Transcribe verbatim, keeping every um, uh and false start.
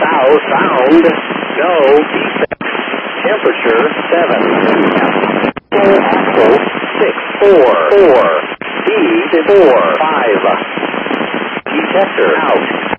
south, sound, no, defect, temperature, seven, full axle, six, four, four, speed, four, five, detector, out.